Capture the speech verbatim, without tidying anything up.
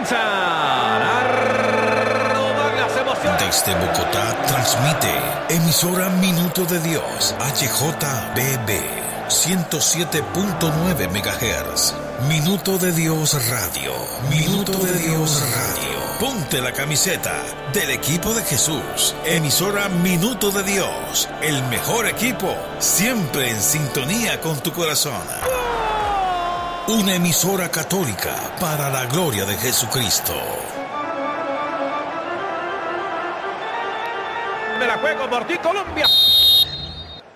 comienzan a rodar las emociones. Desde Bogotá transmite emisora Minuto de Dios, H J B B, ciento siete punto nueve megahertz. Minuto de Dios Radio. Minuto de Dios Radio. Ponte la camiseta del equipo de Jesús. Emisora Minuto de Dios. El mejor equipo, siempre en sintonía con tu corazón. Una emisora católica para la gloria de Jesucristo. Me la juego por ti, Colombia.